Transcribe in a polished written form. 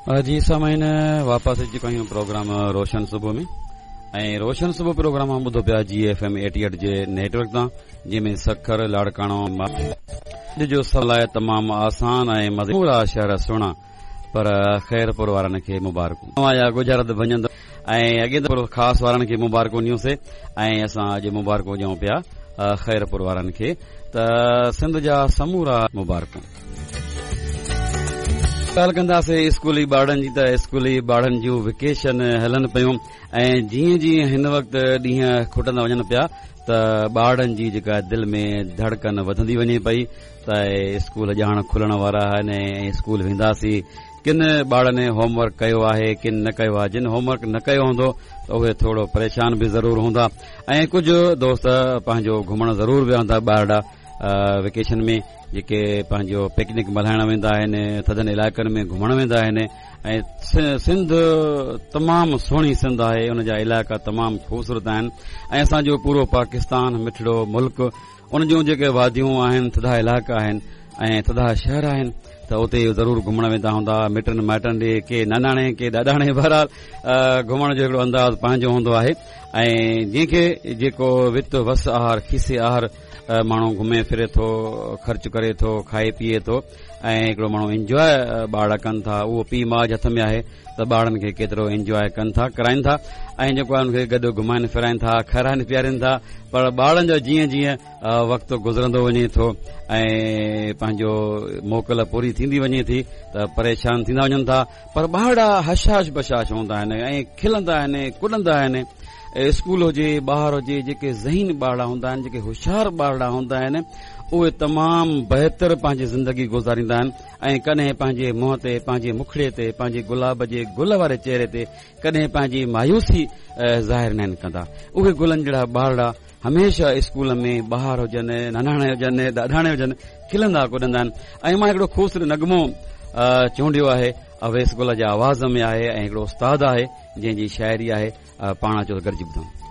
जी सामाइन वापस अची चुका आहियूं प्रोग्राम रोशन सुबुह में ऐं रोशन सुबुह प्रोग्राम ॿुधो पिया GFM 88 जे नेटवर्क तां जंहिंमें सखर लाड़काणो जो सलाह तमामु आसान ऐं मज़मूरा शहर सुहिणा पर ख़ैरपुर वारनि खे मुबारकूं या गुजरात वञंदड़ ऐं अॻे दफ़ो ख़ासि वारनि खे मुबारकूं ॾियूंसीं ऐं असां अॼु मुबारकूं ॾियूं पिया ख़ैरपुर वारनि खे त सिंध जा समूरा मुबारकूं ॻाल्हि कंदासीं स्कूली ॿारनि जी त स्कूली ॿारनि जूं वेकेशन हलनि पियूं ऐं जीअं जीअं हिन वक़्तु ॾींहं खुटंदा वञनि पिया त ॿारनि जी जेका दिलि में धड़कन वधंदी वञे पई त स्कूल ॼाण खुलण वारा आहिनि ऐं स्कूल वेंदासीं किन ॿारनि होमवर्क कयो आहे किन न कयो आहे जिन होमवर्क न कयो हूंदो त उहे थोरो परेशान बि ज़रूरु हूंदा ऐं कुझु दोस्त पंहिंजो घुमण ज़रूरु विया हूंदा ॿाहिरि वेकेशन में जेके पंहिंजो पिकनिक मल्हाइण वेंदा आहिनि थधनि इलाइक़नि में घुमण वेंदा आहिनि ऐं सिंध तमामु सुहिणी सिंध आहे उन जा इलाइक़ा तमामु ख़ूबसूरत आहिनि ऐं असांजो पूरो पाकिस्तान मिठड़ो मुल्क उन जूं जेके वादियूं आहिनि थधा इलाइक़ा आहिनि ऐं थधा शहर आहिनि त उते ज़रूरु घुमण वेंदा हूंदा मिटनि माइटनि ॾे के नानाणे के ॾाॾाणे बहरहाल घुमण जो हिकिड़ो अंदाज़ पंहिंजो हूंदो आहे ऐं जंहिंखे जेको वित वस आहार खीसे आहार माण्हू घुमे फिरे थो ख़र्च करे थो खाए पीए थो ऐं हिकिड़ो माण्हू इंजॉय ॿार कनि था उहो पीउ माउ जे हथ में आहे त ॿारनि खे केतिरो इंजॉय कनि था कराइनि था ऐं जेको आहे हुनखे गॾु घुमाइनि फिराइनि था खाराइनि पीआरनि था पर ॿारनि जो जीअं जीअं वक़्तु गुज़रंदो वञे थो ऐं पंहिंजो मोकल पूरी थींदी वञे थी त परेशान थींदा वञनि था पर ॿार हशाश बशाश हूंदा आहिनि ऐं खिलंदा आहिनि कुॾंदा आहिनि स्कूल हुजे ॿाहिरि हुजे जेके ज़हीन ॿार हूंदा आहिनि जेके होशियार ॿार हूंदा आहिनि उहे तमामु बहितर पंहिंजी ज़िंदगी गुज़ारींदा आहिनि ऐं कॾहिं पंहिंजे मुंहं ते पंहिंजे मुखड़े ते पंहिंजे गुलाब जे गुल वारे चेहरे ते कॾहिं पंहिंजी मायूसी ज़ाहिर न कंदा उहे गुलनि जहिड़ा ॿार हमेशह स्कूल में ॿाहिरि हुजनि नानाणे हुजनि ॾाॾाणे हुजनि खिलंदा कुॾंदा आहिनि ऐं मां हिकिड़ो ख़ूबसूरत नगमो चूंडियो आहे अवेस गुल जे आवाज़ में आहे ऐं हिकिड़ो उस्ताद आहे जंहिंजी शाइरी आहे पाण अचो गॾिजी ॿुधूं